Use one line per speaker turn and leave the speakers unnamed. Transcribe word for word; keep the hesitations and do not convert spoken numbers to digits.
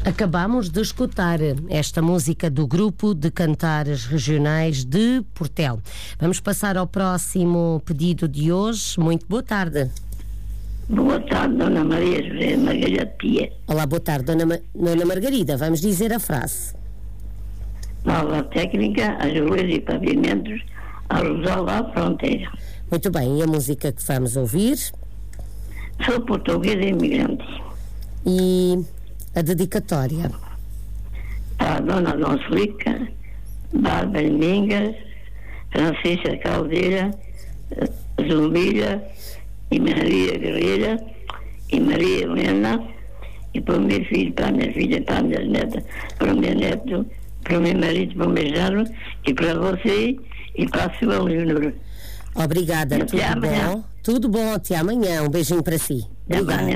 Acabamos de escutar esta música do Grupo de Cantares Regionais de Portel. Vamos passar ao próximo pedido de hoje. Muito boa tarde.
Boa tarde, Dona Maria José Margarida Pia.
Olá, boa tarde, Dona, Ma- Dona Margarida. Vamos dizer a frase.
Nova técnica, as ruas e pavimentos, a resolve à fronteira.
Muito bem, e a música que vamos ouvir?
Sou portuguesa imigrante.
E a dedicatória?
A Dona Donslica, Bárbara Mingas, Francisca Caldeira, Zulmira e Maria Guerreira e Maria Helena, e para o meu filho, para a minha filha, para a minha neta, para o meu neto, para o meu marido, para o meu genro, e para você e para a sua Leonor.
Obrigada,
Até
tudo
amanhã.
bom? Tudo bom, até amanhã. Um beijinho para si.
Até
Obrigada.
amanhã.